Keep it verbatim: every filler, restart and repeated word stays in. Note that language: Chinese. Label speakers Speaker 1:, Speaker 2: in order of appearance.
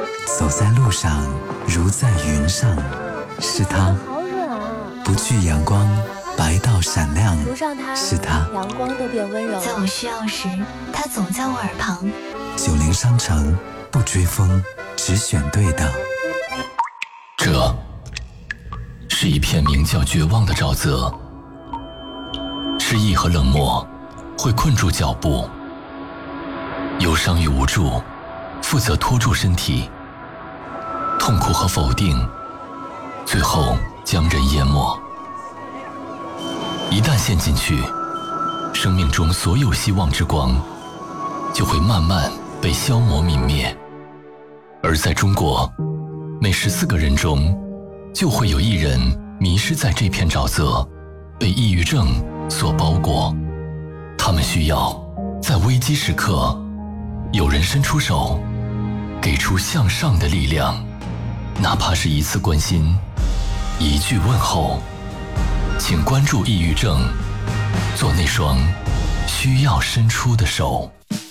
Speaker 1: 走在路上如在云上，是他
Speaker 2: 好软啊！
Speaker 1: 不惧阳光，白到闪亮，
Speaker 2: 涂上它，
Speaker 1: 是他
Speaker 2: 阳光都变温柔。
Speaker 3: 在我需要时，他总在我耳旁。
Speaker 1: 九零商城不追风，只选对的。
Speaker 4: 这是一片名叫绝望的沼泽，失意和冷漠会困住脚步，忧伤与无助负责拖住身体，痛苦和否定最后将人淹没。一旦陷进去，生命中所有希望之光就会慢慢被消磨泯灭。而在中国，每十四个人中就会有一人迷失在这片沼泽，被抑郁症所包裹。他们需要在危机时刻有人伸出手，给出向上的力量，哪怕是一次关心，一句问候。请关注抑郁症，做那双需要伸出的手。